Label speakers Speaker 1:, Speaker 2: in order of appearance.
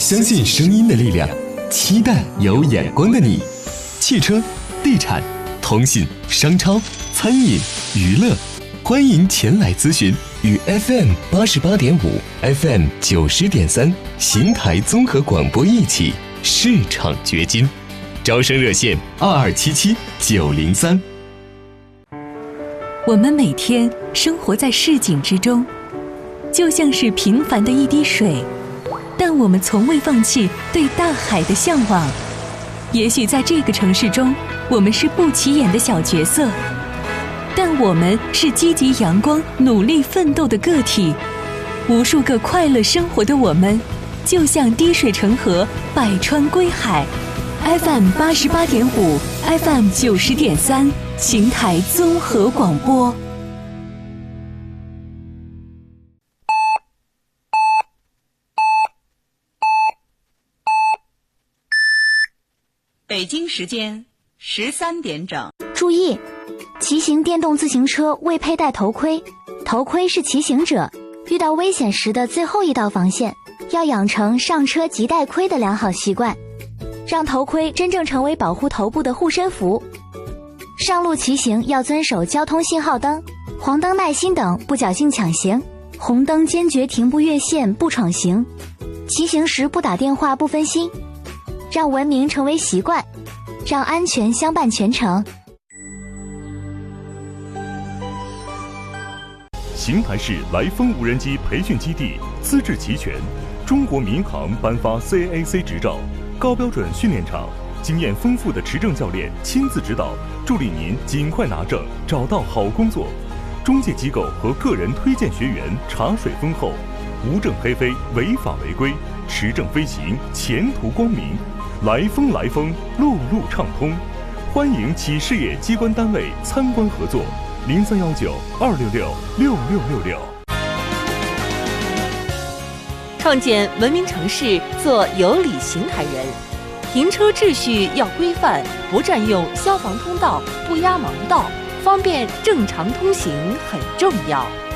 Speaker 1: 相信声音的力量，期待有眼光的你。汽车、地产、通信、商超、餐饮、娱乐，欢迎前来咨询，与 FM88.5、FM90.3 邢台综合广播一起市场掘金。招生热线2277-903。
Speaker 2: 我们每天生活在市井之中，就像是平凡的一滴水，但我们从未放弃对大海的向往。也许在这个城市中，我们是不起眼的小角色，但我们是积极阳光、努力奋斗的个体。无数个快乐生活的我们，就像滴水成河，百川归海。FM88.5、FM90.3，邢台综合广播。
Speaker 3: 北京时间13点整。
Speaker 4: 注意，骑行电动自行车未佩戴头盔，头盔是骑行者遇到危险时的最后一道防线，要养成上车即戴盔的良好习惯，让头盔真正成为保护头部的护身符。上路骑行要遵守交通信号灯、黄灯耐心等，不侥幸抢行，红灯坚决停步越线不闯行，骑行时不打电话不分心，让文明成为习惯，让安全相伴全程。
Speaker 5: 邢台市来风无人机培训基地资质齐全，中国民航颁发 CAAC 执照，高标准训练场，经验丰富的持证教练亲自指导，助力您尽快拿证，找到好工作。中介机构和个人推荐学员茶水丰厚，无证黑飞，违法违规，持证飞行，前途光明。来风，路路畅通，欢迎企事业机关单位参观合作。0319-266-6666。
Speaker 6: 创建文明城市，做有礼邢台人。停车秩序要规范，不占用消防通道，不压盲道，方便正常通行很重要。